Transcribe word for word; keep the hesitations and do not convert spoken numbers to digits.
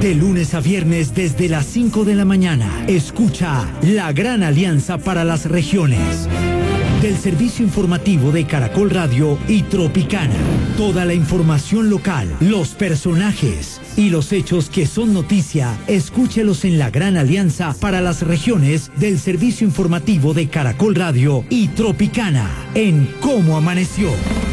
De lunes a viernes desde las cinco de la mañana, escucha La Gran Alianza para las Regiones. Del servicio informativo de Caracol Radio y Tropicana. Toda la información local, los personajes y los hechos que son noticia, escúchelos en La Gran Alianza para las Regiones del servicio informativo de Caracol Radio y Tropicana en Cómo Amaneció.